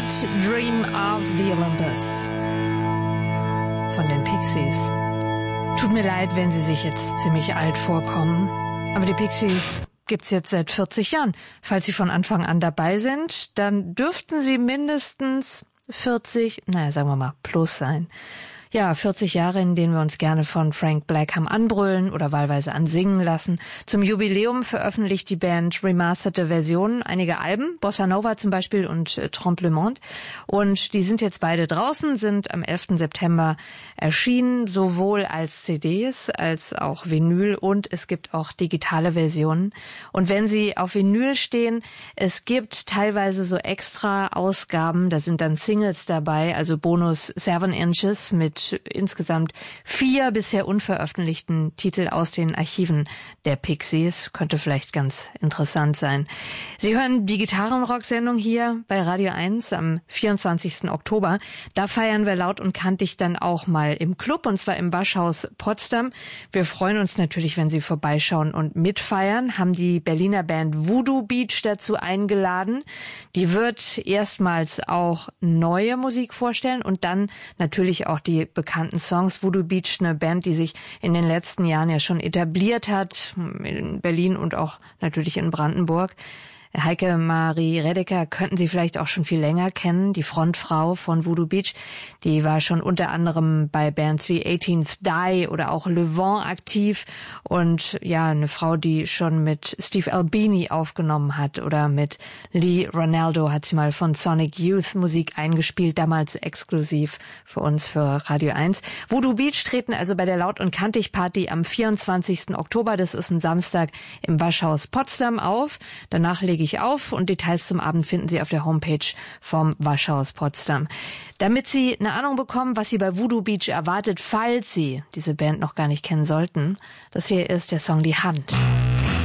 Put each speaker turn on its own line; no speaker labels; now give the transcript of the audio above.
Dream of the Olympus von den Pixies. Tut mir leid, wenn Sie sich jetzt ziemlich alt vorkommen, aber die Pixies gibt's jetzt seit 40 Jahren. Falls Sie von Anfang an dabei sind, dann dürften Sie mindestens 40, sagen wir mal, plus sein. Ja, 40 Jahre, in denen wir uns gerne von Frank Black haben anbrüllen oder wahlweise ansingen lassen. Zum Jubiläum veröffentlicht die Band remasterte Versionen einiger Alben, Bossa Nova zum Beispiel und Trompe le Monde. Und die sind jetzt beide draußen, sind am 11. September erschienen, sowohl als CDs als auch Vinyl, und es gibt auch digitale Versionen. Und wenn Sie auf Vinyl stehen, es gibt teilweise so extra Ausgaben, da sind dann Singles dabei, also Bonus 7 Inches mit insgesamt 4 bisher unveröffentlichten Titel aus den Archiven der Pixies. Könnte vielleicht ganz interessant sein. Sie hören die Gitarrenrock-Sendung hier bei Radio 1 am 24. Oktober. Da feiern wir laut und kantig dann auch mal im Club, und zwar im Waschhaus Potsdam. Wir freuen uns natürlich, wenn Sie vorbeischauen und mitfeiern. Haben die Berliner Band Voodoo Beach dazu eingeladen. Die wird erstmals auch neue Musik vorstellen und dann natürlich auch die bekannten Songs. Voodoo Beach, eine Band, die sich in den letzten Jahren ja schon etabliert hat, in Berlin und auch natürlich in Brandenburg. Heike Marie Redeker könnten Sie vielleicht auch schon viel länger kennen, die Frontfrau von Voodoo Beach. Die war schon unter anderem bei Bands wie 18th Die oder auch Le Vent aktiv, und ja, eine Frau, die schon mit Steve Albini aufgenommen hat, oder mit Lee Ronaldo hat sie mal von Sonic Youth Musik eingespielt, damals exklusiv für uns, für Radio 1. Voodoo Beach treten also bei der Laut- und Kantig-Party am 24. Oktober, das ist ein Samstag, im Waschhaus Potsdam auf. Danach lege ich auf, und Details zum Abend finden Sie auf der Homepage vom Waschhaus Potsdam. Damit Sie eine Ahnung bekommen, was Sie bei Voodoo Beach erwartet, falls Sie diese Band noch gar nicht kennen sollten, das hier ist der Song Die Hand.